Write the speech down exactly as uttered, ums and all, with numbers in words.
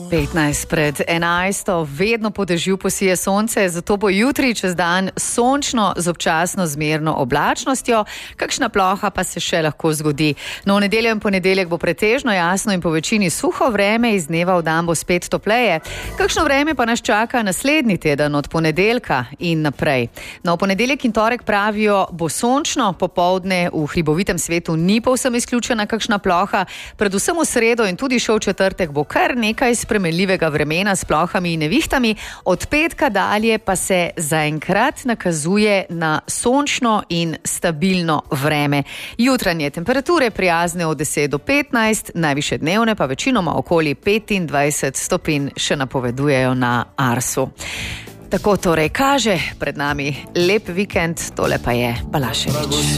petnajst pred enajsto, vedno po dežju posije sonce, zato bo jutri čez dan sončno z občasno zmerno oblačnostjo, kakšna ploha pa se še lahko zgodi. No, v nedeljo in ponedeljek bo pretežno jasno in po večini suho vreme, iz dneva v dan bo spet topleje. Kakšno vreme pa nas čaka naslednji teden od ponedeljka in naprej. No, v ponedeljek in torek pravijo, bo sončno, popoldne v hribovitem svetu ni povsem izključena kakšna ploha, predvsem v sredo in tudi še v četrtek bo kar nekaj spremenljivega vremena s plohami in nevihtami, od petka dalje pa se zaenkrat nakazuje na sončno in stabilno vreme. Jutranje temperature prijazne od deset do petnajst, najvišje dnevne pa večinoma okoli petindvajset stopinj še napovedujejo na Arsu. Tako torej kaže, pred nami lep vikend, tole pa je Balašević.